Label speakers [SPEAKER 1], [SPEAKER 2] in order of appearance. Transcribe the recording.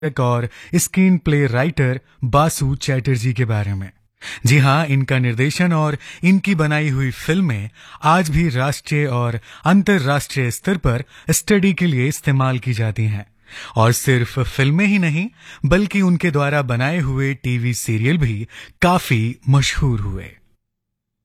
[SPEAKER 1] और screen play writer Basu Chatterjee के बारे में। जी हाँ, इनका निर्देशन और इनकी बनाई हुई फिल्में आज भी राष्ट्रीय और अंतर्राष्ट्रीय स्तर पर स्टडी के लिए इस्तेमाल की जाती हैं। और सिर्फ फिल्में ही नहीं बल्कि उनके द्वारा बनाए हुए टीवी सीरियल भी काफी मशहूर हुए।